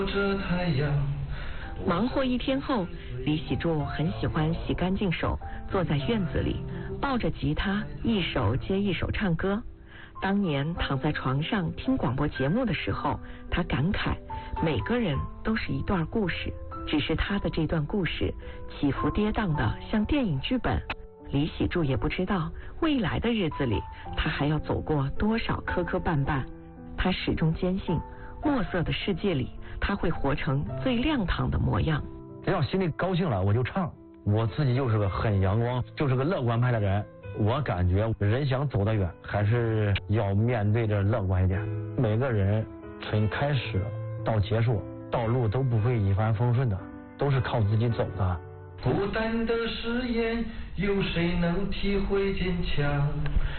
着太阳。 忙活一天后，李喜柱很喜欢洗干净手，坐在院子里，抱着吉他，一首接一首唱歌。当年躺在床上听广播节目的时候，他感慨，每个人都是一段故事，只是他的这段故事起伏跌宕的像电影剧本。李喜柱也不知道未来的日子里，他还要走过多少磕磕绊绊。他始终坚信，墨色的世界里，他会活成最亮堂的模样。 只要心里高兴了，我就唱。我自己就是个很阳光，就是个乐观派的人。我感觉人想走得远，还是要面对着乐观一点。每个人从开始到结束，道路都不会一帆风顺的，都是靠自己走的。 孤单的誓言，有谁能体会坚强？